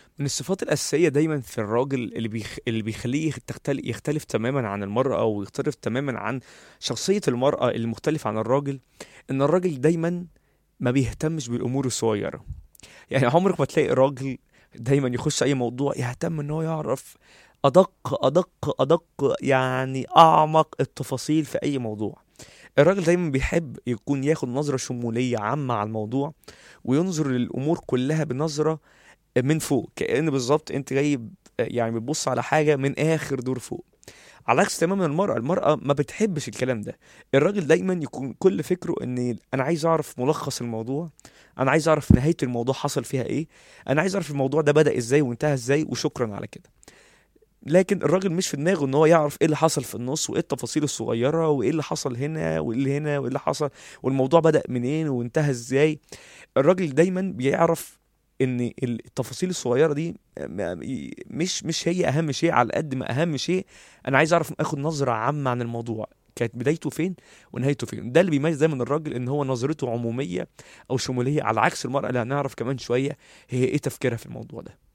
من الصفات الأساسية دايما في الراجل اللي بيخليه يختلف تماما عن المرأة، أو يختلف تماما عن شخصية المرأة المختلفة عن الراجل، إن الراجل دايما ما بيهتمش بالأمور الصغيرة. يعني عمرك ما تلاقي راجل دايما يخش أي موضوع يهتم إن هو يعرف أدق يعني أعمق التفاصيل في أي موضوع. الراجل دايما بيحب يكون ياخد نظرة شمولية عامة على الموضوع، وينظر للأمور كلها بنظرة من فوق، كأن بالظبط انت جاي يعني بتبص على حاجة من آخر دور فوق. على عكس تماما المرأة ما بتحبش الكلام ده. الراجل دايما يكون كل فكره ان انا عايز اعرف ملخص الموضوع، انا عايز اعرف نهاية الموضوع حصل فيها ايه، انا عايز اعرف الموضوع ده بدأ ازاي وانتهى ازاي وشكرا على كده. لكن الراجل مش في دماغه ان هو يعرف ايه اللي حصل في النص، وايه التفاصيل الصغيرة، وايه اللي حصل هنا وايه اللي هنا وايه اللي حصل، والموضوع بدأ منين وانتهى ازاي. الراجل دايما بيعرف ان التفاصيل الصغيره دي مش هي اهم شيء، على قد ما اهم شيء انا عايز اعرف اخد نظره عامه عن الموضوع، كانت بدايته فين ونهايته فين. ده اللي بيميز دايما الراجل، ان هو نظرته عموميه او شموليه، على عكس المراه اللي هنعرف كمان شويه هي ايه تفكيرها في الموضوع ده.